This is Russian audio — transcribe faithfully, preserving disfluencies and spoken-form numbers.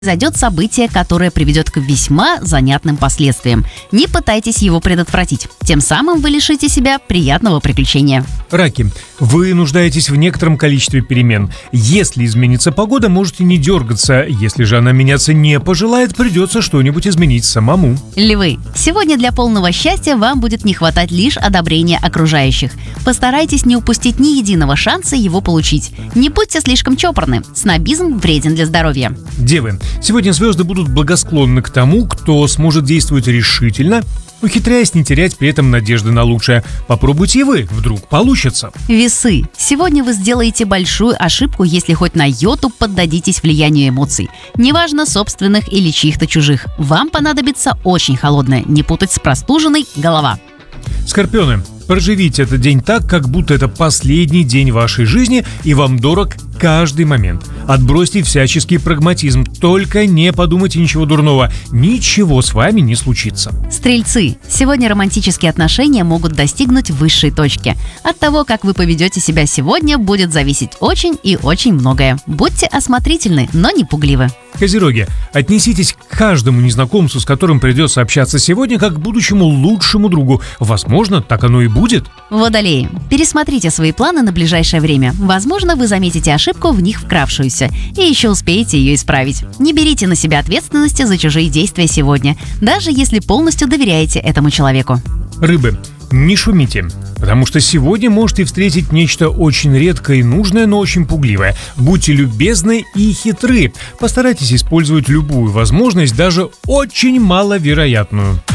произойдет событие, которое приведет к весьма занятным последствиям. Не пытайтесь его предотвратить. Тем самым вы лишите себя приятного приключения. Раки, вы нуждаетесь в некотором количестве перемен. Если изменится погода, можете не дергаться. Если же она меняться не пожелает, придется что-нибудь изменить самому. Львы, сегодня для полного счастья вам будет не хватать лишь одобрения окружающих. Постарайтесь не упустить ни единого шанса его получить. Не будьте слишком чопорны. Снобизм вреден для здоровья. Девы, сегодня звезды будут благосклонны к тому, кто сможет действовать решительно, ухитряясь не терять при этом надежды на лучшее. Попробуйте и вы, вдруг получится. Весы, сегодня вы сделаете большую ошибку, если хоть на йоту поддадитесь влиянию эмоций. Неважно, собственных или чьих-то чужих. Вам понадобится очень холодная, не путать с простуженной, голова. Скорпионы, проживите этот день так, как будто это последний день вашей жизни и вам дорог каждый момент. Отбросьте всяческий прагматизм, только не подумайте ничего дурного, ничего с вами не случится. Стрельцы, сегодня романтические отношения могут достигнуть высшей точки. От того, как вы поведете себя сегодня, будет зависеть очень и очень многое. Будьте осмотрительны, но не пугливы. Козероги, отнеситесь к каждому незнакомцу, с которым придется общаться сегодня, как к будущему лучшему другу. Возможно, так оно и будет. Водолеи, пересмотрите свои планы на ближайшее время. Возможно, вы заметите ошибку в них вкравшуюся и еще успеете ее исправить. Не берите на себя ответственности за чужие действия сегодня, даже если полностью доверяете этому человеку. Рыбы, не шумите, потому что сегодня можете встретить нечто очень редкое и нужное, но очень пугливое. Будьте любезны и хитры. Постарайтесь использовать любую возможность, даже очень маловероятную.